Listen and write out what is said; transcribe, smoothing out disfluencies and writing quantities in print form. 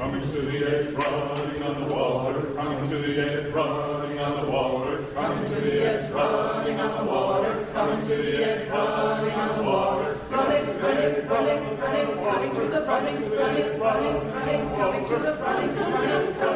Coming to the edge, running on the water. Coming to the edge, running on the water. Coming to the edge, running on the water. Coming to the edge, running on the water. Running, running, running, running, coming to the running, running, running, running, coming to the running, running, running.